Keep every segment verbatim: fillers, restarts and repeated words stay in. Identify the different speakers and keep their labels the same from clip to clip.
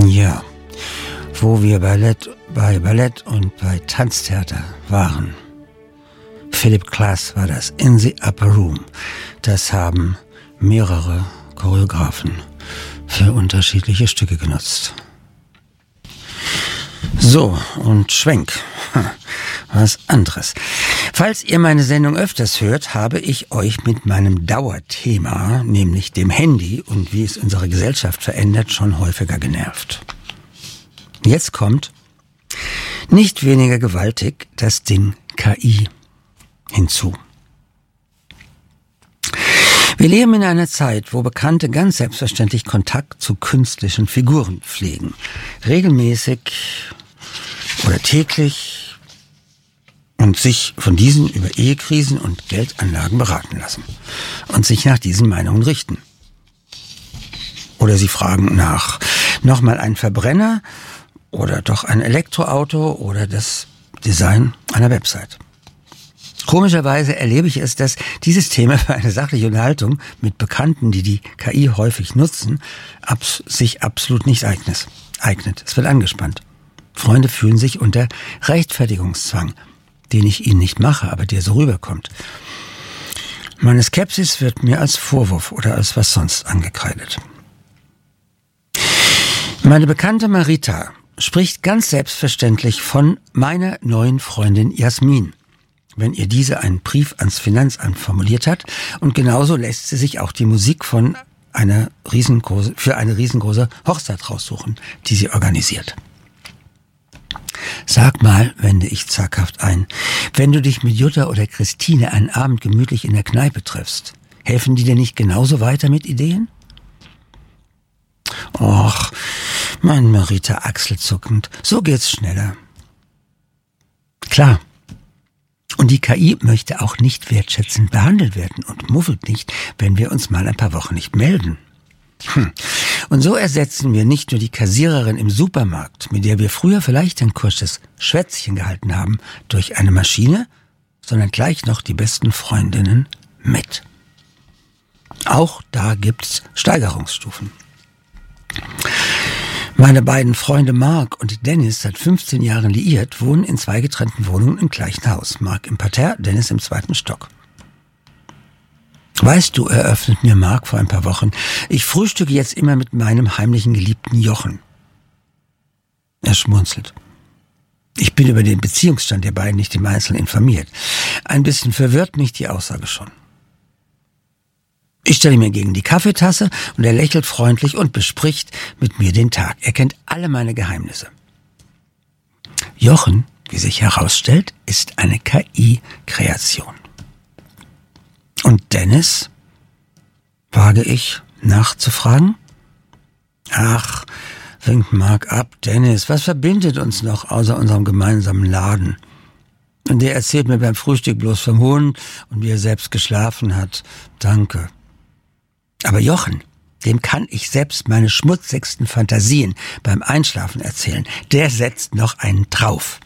Speaker 1: Ja, wo wir Ballett, bei Ballett und bei Tanztheater waren. Philip Glass war das, In the Upper Room. Das haben mehrere Choreografen für unterschiedliche Stücke genutzt. So, und Schwenk. Was anderes. Falls ihr meine Sendung öfters hört, habe ich euch mit meinem Dauerthema, nämlich dem Handy und wie es unsere Gesellschaft verändert, schon häufiger genervt. Jetzt kommt, nicht weniger gewaltig, das Ding K I hinzu. Wir leben in einer Zeit, wo Bekannte ganz selbstverständlich Kontakt zu künstlichen Figuren pflegen. Regelmäßig oder täglich und sich von diesen über Ehekrisen und Geldanlagen beraten lassen und sich nach diesen Meinungen richten. Oder sie fragen nach nochmal ein Verbrenner oder doch ein Elektroauto oder das Design einer Website. Komischerweise erlebe ich es, dass dieses Thema für eine sachliche Unterhaltung mit Bekannten, die die K I häufig nutzen, abs- sich absolut nicht eignet. eignet. Es wird angespannt. Freunde fühlen sich unter Rechtfertigungszwang, den ich ihnen nicht mache, aber der so rüberkommt. Meine Skepsis wird mir als Vorwurf oder als was sonst angekreidet. Meine Bekannte Marita spricht ganz selbstverständlich von meiner neuen Freundin Jasmin, wenn ihr diese einen Brief ans Finanzamt formuliert hat. Und genauso lässt sie sich auch die Musik von einer riesengroße, für eine riesengroße Hochzeit raussuchen, die sie organisiert. Sag mal, wende ich zaghaft ein, wenn du dich mit Jutta oder Christine einen Abend gemütlich in der Kneipe triffst, helfen die dir nicht genauso weiter mit Ideen? Och, mein Marita achselzuckend, so geht's schneller. Klar. Und die K I möchte auch nicht wertschätzend behandelt werden und muffelt nicht, wenn wir uns mal ein paar Wochen nicht melden. Hm. Und so ersetzen wir nicht nur die Kassiererin im Supermarkt, mit der wir früher vielleicht ein kurzes Schwätzchen gehalten haben, durch eine Maschine, sondern gleich noch die besten Freundinnen mit. Auch da gibt's Steigerungsstufen. Meine beiden Freunde Mark und Dennis, seit fünfzehn Jahren liiert, wohnen in zwei getrennten Wohnungen im gleichen Haus. Mark im Parterre, Dennis im zweiten Stock. Weißt du, eröffnet mir Mark vor ein paar Wochen, ich frühstücke jetzt immer mit meinem heimlichen Geliebten Jochen. Er schmunzelt. Ich bin über den Beziehungsstand der beiden nicht im Einzelnen informiert. Ein bisschen verwirrt mich die Aussage schon. Ich stelle mir gegen die Kaffeetasse und er lächelt freundlich und bespricht mit mir den Tag. Er kennt alle meine Geheimnisse. Jochen, wie sich herausstellt, ist eine K I-Kreation. Und Dennis? Wage ich nachzufragen? Ach, winkt Mark ab. Dennis, was verbindet uns noch außer unserem gemeinsamen Laden? Und der erzählt mir beim Frühstück bloß vom Hund und wie er selbst geschlafen hat. Danke. Aber Jochen, dem kann ich selbst meine schmutzigsten Fantasien beim Einschlafen erzählen. Der setzt noch einen drauf.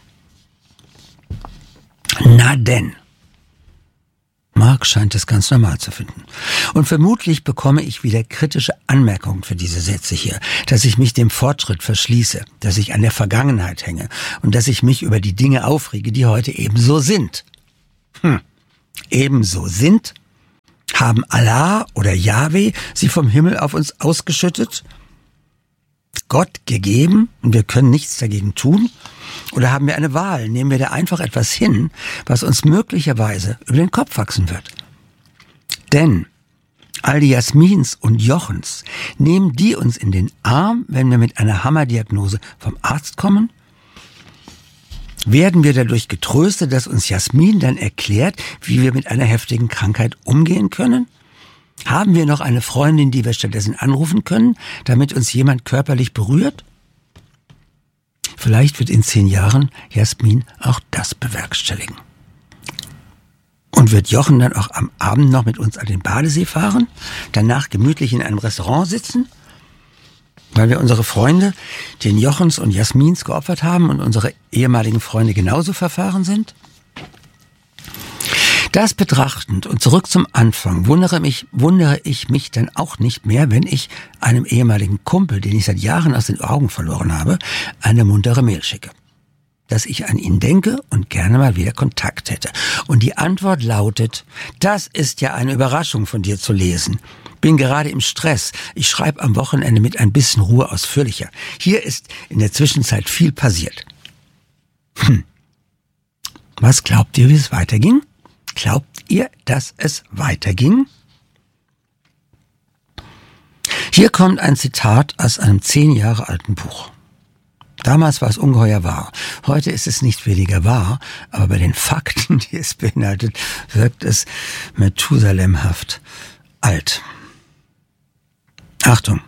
Speaker 1: Na denn. Mark scheint es ganz normal zu finden. Und vermutlich bekomme ich wieder kritische Anmerkungen für diese Sätze hier, dass ich mich dem Fortschritt verschließe, dass ich an der Vergangenheit hänge und dass ich mich über die Dinge aufrege, die heute ebenso sind. Hm, ebenso sind? Haben Allah oder Jahwe sie vom Himmel auf uns ausgeschüttet? Gott gegeben und wir können nichts dagegen tun? Oder haben wir eine Wahl? Nehmen wir da einfach etwas hin, was uns möglicherweise über den Kopf wachsen wird? Denn all die Jasmins und Jochens, nehmen die uns in den Arm, wenn wir mit einer Hammerdiagnose vom Arzt kommen? Werden wir dadurch getröstet, dass uns Jasmin dann erklärt, wie wir mit einer heftigen Krankheit umgehen können? Haben wir noch eine Freundin, die wir stattdessen anrufen können, damit uns jemand körperlich berührt? Vielleicht wird in zehn Jahren Jasmin auch das bewerkstelligen. Und wird Jochen dann auch am Abend noch mit uns an den Badesee fahren? Danach gemütlich in einem Restaurant sitzen? Weil wir unsere Freunde, den Jochens und Jasmins, geopfert haben und unsere ehemaligen Freunde genauso verfahren sind? Das betrachtend und zurück zum Anfang wundere mich, wundere ich mich dann auch nicht mehr, wenn ich einem ehemaligen Kumpel, den ich seit Jahren aus den Augen verloren habe, eine muntere Mail schicke. Dass ich an ihn denke und gerne mal wieder Kontakt hätte. Und die Antwort lautet: Das ist ja eine Überraschung von dir zu lesen. Bin gerade im Stress. Ich schreibe am Wochenende mit ein bisschen Ruhe ausführlicher. Hier ist in der Zwischenzeit viel passiert. Hm. Was glaubt ihr, wie es weiterging? Glaubt ihr, dass es weiterging? Hier kommt ein Zitat aus einem zehn Jahre alten Buch. Damals war es ungeheuer wahr. Heute ist es nicht weniger wahr, aber bei den Fakten, die es beinhaltet, wirkt es methusalemhaft alt. Achtung!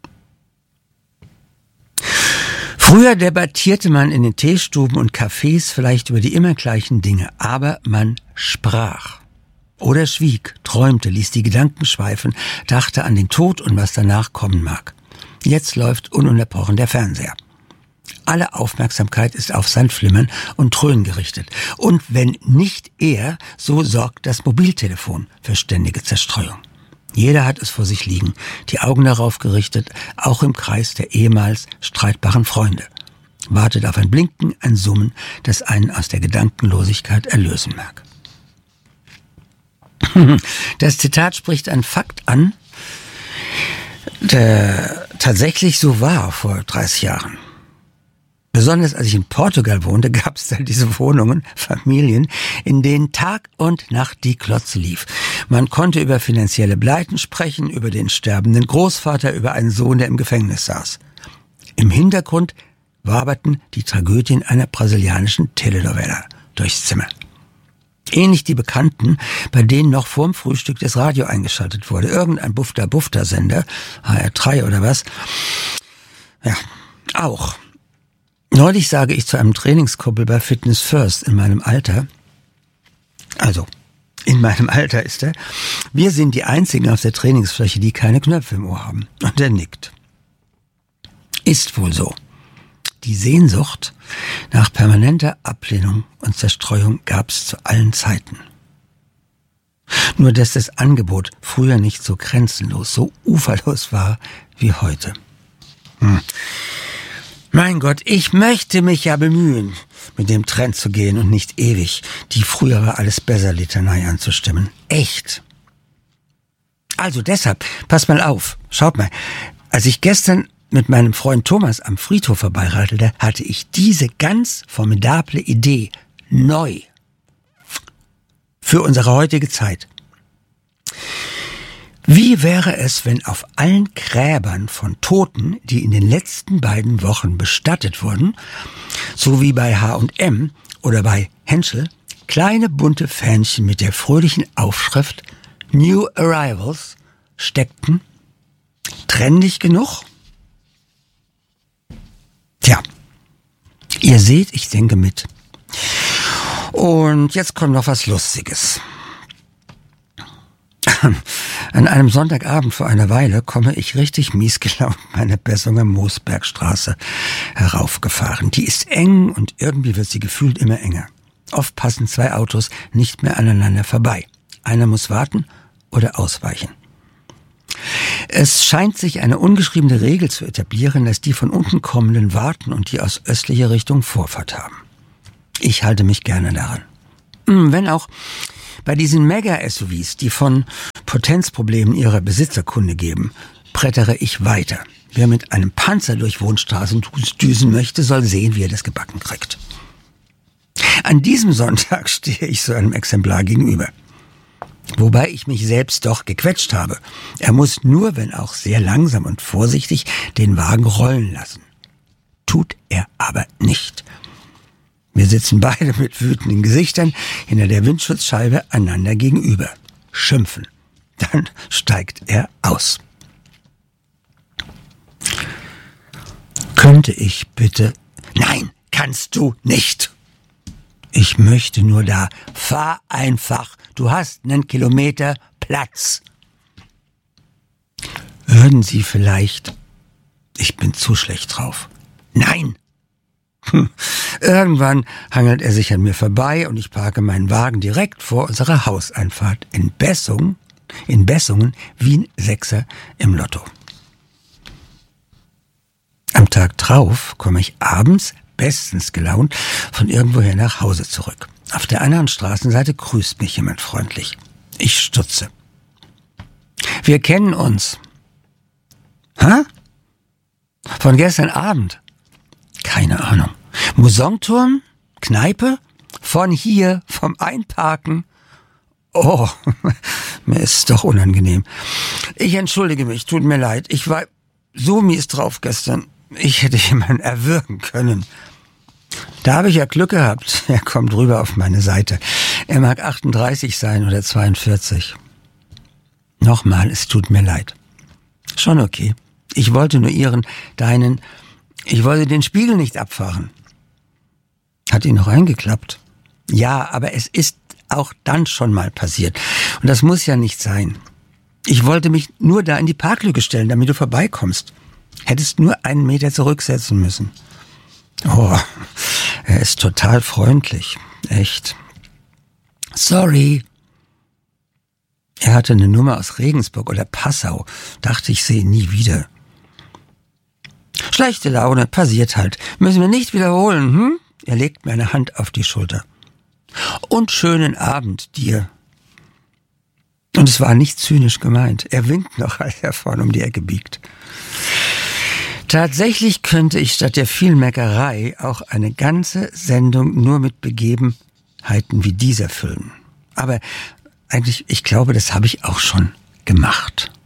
Speaker 1: Früher debattierte man in den Teestuben und Cafés vielleicht über die immer gleichen Dinge, aber man sprach. Oder schwieg, träumte, ließ die Gedanken schweifen, dachte an den Tod und was danach kommen mag. Jetzt läuft ununterbrochen der Fernseher. Alle Aufmerksamkeit ist auf sein Flimmern und Dröhnen gerichtet. Und wenn nicht er, so sorgt das Mobiltelefon für ständige Zerstreuung. Jeder hat es vor sich liegen, die Augen darauf gerichtet, auch im Kreis der ehemals streitbaren Freunde. Wartet auf ein Blinken, ein Summen, das einen aus der Gedankenlosigkeit erlösen mag. Das Zitat spricht einen Fakt an, der tatsächlich so war vor dreißig Jahren. Besonders als ich in Portugal wohnte, gab es dann diese Wohnungen, Familien, in denen Tag und Nacht die Klotze lief. Man konnte über finanzielle Pleiten sprechen, über den sterbenden Großvater, über einen Sohn, der im Gefängnis saß. Im Hintergrund waberten die Tragödien einer brasilianischen Telenovela durchs Zimmer. Ähnlich die Bekannten, bei denen noch vorm Frühstück das Radio eingeschaltet wurde. Irgendein Bufter-Bufter-Sender, H R drei oder was. Ja, auch. Neulich sage ich zu einem Trainingskumpel bei Fitness First in meinem Alter, also in meinem Alter ist er, wir sind die Einzigen auf der Trainingsfläche, die keine Knöpfe im Ohr haben. Und er nickt. Ist wohl so. Die Sehnsucht nach permanenter Ablehnung und Zerstreuung gab es zu allen Zeiten. Nur dass das Angebot früher nicht so grenzenlos, so uferlos war wie heute. Hm. Mein Gott, ich möchte mich ja bemühen, mit dem Trend zu gehen und nicht ewig die frühere Alles-Besser-Litanei anzustimmen. Echt. Also deshalb, pass mal auf, schaut mal, als ich gestern mit meinem Freund Thomas am Friedhof vorbeiradelte, hatte ich diese ganz formidable Idee neu für unsere heutige Zeit. Wie wäre es, wenn auf allen Gräbern von Toten, die in den letzten beiden Wochen bestattet wurden, so wie bei H und M oder bei Henschel, kleine bunte Fähnchen mit der fröhlichen Aufschrift New Arrivals steckten? Trendig genug? Tja, ihr seht, ich denke mit. Und jetzt kommt noch was Lustiges. An einem Sonntagabend vor einer Weile komme ich richtig mies gelaunt meine Bessunger Moosbergstraße heraufgefahren. Die ist eng und irgendwie wird sie gefühlt immer enger. Oft passen zwei Autos nicht mehr aneinander vorbei. Einer muss warten oder ausweichen. Es scheint sich eine ungeschriebene Regel zu etablieren, dass die von unten kommenden warten und die aus östlicher Richtung Vorfahrt haben. Ich halte mich gerne daran. Wenn auch bei diesen Mega-S U Vs, die von Potenzproblemen ihrer Besitzer Kunde geben, brettere ich weiter. Wer mit einem Panzer durch Wohnstraßen düsen möchte, soll sehen, wie er das gebacken kriegt. An diesem Sonntag stehe ich so einem Exemplar gegenüber. Wobei ich mich selbst doch gequetscht habe. Er muss nur, wenn auch sehr langsam und vorsichtig, den Wagen rollen lassen. Tut er aber nicht. Wir sitzen beide mit wütenden Gesichtern hinter der Windschutzscheibe einander gegenüber. Schimpfen. Dann steigt er aus. Könnte ich bitte... Nein, kannst du nicht. Ich möchte nur da. Fahr einfach. Du hast einen Kilometer Platz. Würden Sie vielleicht... Ich bin zu schlecht drauf. Nein. Irgendwann hangelt er sich an mir vorbei und ich parke meinen Wagen direkt vor unserer Hauseinfahrt in Bessungen, in Bessungen wie ein Sechser im Lotto. Am Tag drauf komme ich abends bestens gelaunt von irgendwoher nach Hause zurück. Auf der anderen Straßenseite grüßt mich jemand freundlich. Ich stutze. Wir kennen uns. Hä? Von gestern Abend? Keine Ahnung. Musonturm? Kneipe? Von hier, vom Einparken? Oh, mir ist doch unangenehm. Ich entschuldige mich, tut mir leid. Ich war so mies drauf gestern. Ich hätte jemanden erwürgen können. Da habe ich ja Glück gehabt. Er kommt rüber auf meine Seite. Er mag achtunddreißig sein oder zweiundvierzig. Nochmal, es tut mir leid. Schon okay. Ich wollte nur ihren, deinen, ich wollte den Spiegel nicht abfahren. Hat ihn noch eingeklappt? Ja, aber es ist auch dann schon mal passiert. Und das muss ja nicht sein. Ich wollte mich nur da in die Parklücke stellen, damit du vorbeikommst. Hättest nur einen Meter zurücksetzen müssen. Oh, er ist total freundlich. Echt. Sorry. Er hatte eine Nummer aus Regensburg oder Passau. Dachte, ich sehe ihn nie wieder. Schlechte Laune, passiert halt. Müssen wir nicht wiederholen, hm? Er legt mir eine Hand auf die Schulter. Und schönen Abend dir. Und es war nicht zynisch gemeint. Er winkt noch, als er vorne um die Ecke biegt. Tatsächlich könnte ich statt der vielen Meckerei auch eine ganze Sendung nur mit Begebenheiten wie dieser füllen. Aber eigentlich, ich glaube, das habe ich auch schon gemacht.